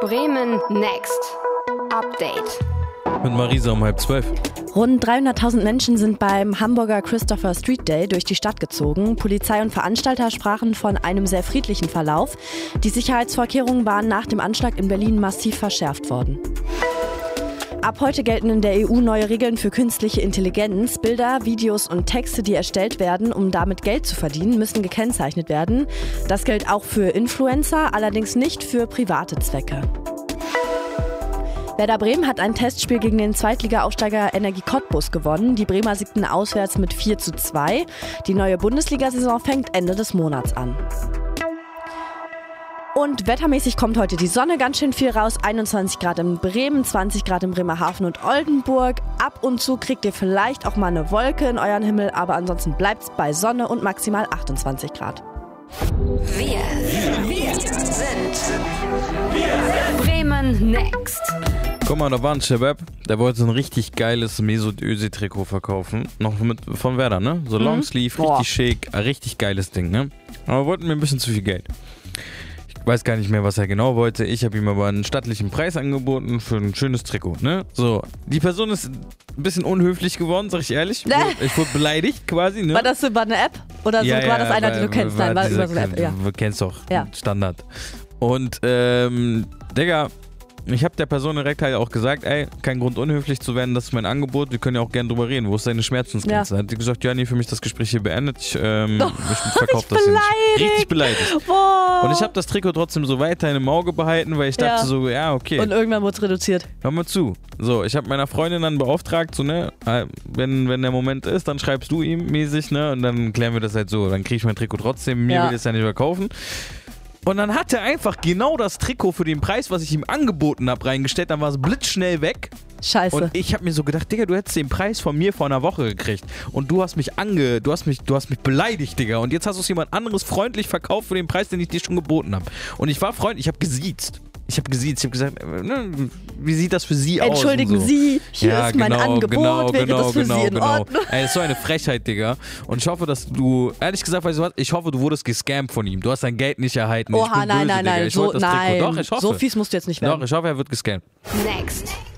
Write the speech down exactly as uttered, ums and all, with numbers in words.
Bremen Next. Update. Mit Marisa um halb zwölf. Rund dreihunderttausend Menschen sind beim Hamburger Christopher Street Day durch die Stadt gezogen. Polizei und Veranstalter sprachen von einem sehr friedlichen Verlauf. Die Sicherheitsvorkehrungen waren nach dem Anschlag in Berlin massiv verschärft worden. Ab heute gelten in der E U neue Regeln für künstliche Intelligenz. Bilder, Videos und Texte, die erstellt werden, um damit Geld zu verdienen, müssen gekennzeichnet werden. Das gilt auch für Influencer, allerdings nicht für private Zwecke. Werder Bremen hat ein Testspiel gegen den Zweitliga-Aufsteiger Energie Cottbus gewonnen. Die Bremer siegten auswärts mit vier zu zwei. Die neue Bundesliga-Saison fängt Ende des Monats an. Und wettermäßig kommt heute die Sonne ganz schön viel raus. einundzwanzig Grad in Bremen, zwanzig Grad in Bremerhaven und Oldenburg. Ab und zu kriegt ihr vielleicht auch mal eine Wolke in euren Himmel, aber ansonsten bleibt's bei Sonne und maximal achtundzwanzig Grad. Wir, wir sind Bremen Next. Guck mal, da war ein Shabab, der wollte so ein richtig geiles Mesut Özil-Trikot verkaufen. Noch mit, von Werder, ne? So Mhm. Longsleeve, richtig Boah. schick, ein richtig geiles Ding, ne? Aber wollten mir ein bisschen zu viel Geld. Ich weiß gar nicht mehr, was er genau wollte. Ich habe ihm aber einen stattlichen Preis angeboten für ein schönes Trikot, ne? So, die Person ist ein bisschen unhöflich geworden, sag ich ehrlich. Ich wurde beleidigt quasi, ne? War das über eine App? Oder so, Ja, war das ja, einer, war- den du kennst? war Nein, war dieser- über so eine App, ja. Du kennst doch, Ja. Standard. Und, ähm, Digga, ich habe der Person direkt halt auch gesagt, ey, kein Grund unhöflich zu werden, das ist mein Angebot, wir können ja auch gerne drüber reden, wo ist deine Schmerzensgrenze? Ja. Hat die gesagt, ja, nee, für mich ist das Gespräch hier beendet, ich, ähm, Oh, ich verkaufe das hier nicht. beleidigt. Richtig beleidigt. Boah. Und ich habe das Trikot trotzdem so weiterhin im Auge behalten, weil ich dachte Ja. so, ja, okay. Und irgendwann wurde es reduziert. Hör mal zu. So, ich habe meiner Freundin dann beauftragt, so, ne, äh, wenn, wenn der Moment ist, dann schreibst du ihm mäßig, ne, und dann klären wir das halt so. Dann kriege ich mein Trikot trotzdem, mir Ja. will es ja nicht verkaufen. Und dann hat er einfach genau das Trikot für den Preis, was ich ihm angeboten habe, reingestellt. Dann war es blitzschnell weg. Scheiße. Und ich habe mir so gedacht, Digga, du hättest den Preis von mir vor einer Woche gekriegt. Und du hast mich ange... Du hast mich, du hast mich beleidigt, Digga. Und jetzt hast du es jemand anderes freundlich verkauft für den Preis, den ich dir schon geboten habe. Und ich war freundlich, ich habe gesiezt. Ich habe gesiezt, ich habe gesagt, äh, ne, wie sieht das für Sie aus? Entschuldigen und so. Sie, hier Ja, ist mein genau, Angebot, genau, wäre genau, das für genau, Sie in genau. Ordnung? Ey, das ist so eine Frechheit, Digga. Und ich hoffe, dass du, ehrlich gesagt, weißt du was, ich hoffe, du wurdest gescampt von ihm. Du hast dein Geld nicht erhalten. ich Oha, bin nein, böse, nein, Digga. nein, Ich so, wollte das nein. Trikot. Doch, ich hoffe. So fies musst du jetzt nicht werden. Doch, ich hoffe, er wird gescampt. Next.